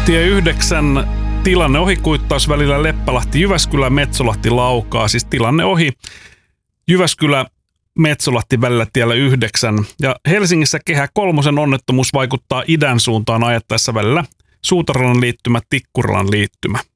Tie 9 tilanne ohi kuittaus välillä Leppälahti, Jyväskylä, Metsolahti, Laukaa. Siis tilanne ohi Jyväskylä, Metsolahti välillä tiellä 9. Ja Helsingissä Kehä 3 onnettomuus vaikuttaa idän suuntaan ajettaessa välillä Suutarilan liittymä, Tikkurilan liittymä.